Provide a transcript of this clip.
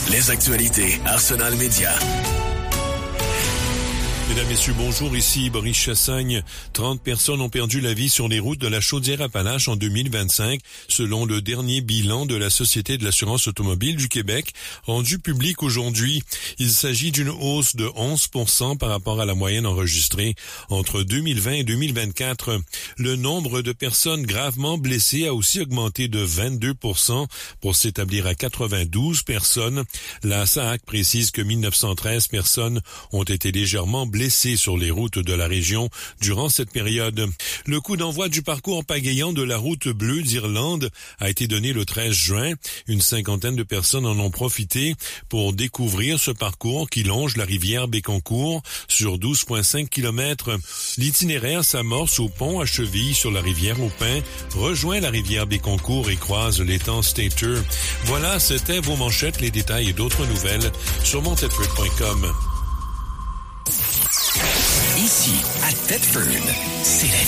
Les actualités Arsenal Média. Mesdames, Messieurs, bonjour, ici Boris Chassagne. 30 personnes ont perdu la vie sur les routes de la Chaudière-Appalaches en 2025, selon le dernier bilan de la Société de l'assurance automobile du Québec, rendu public aujourd'hui. Il s'agit d'une hausse de 11% par rapport à la moyenne enregistrée entre 2020 et 2024. Le nombre de personnes gravement blessées a aussi augmenté de 22% pour s'établir à 92 personnes. La SAAC précise que 1913 personnes ont été légèrement blessés sur les routes de la région durant cette période. Le coup d'envoi du parcours pagayant de la route bleue d'Irlande a été donné le 13 juin. Une cinquantaine de personnes en ont profité pour découvrir ce parcours qui longe la rivière Bécancour sur 12,5 km. L'itinéraire s'amorce au pont à cheville sur la rivière au Pin, rejoint la rivière Bécancour et croise l'étang Stater. Voilà, c'était vos manchettes, les détails et d'autres nouvelles sur montedford.com. Ici, à Thetford, c'est la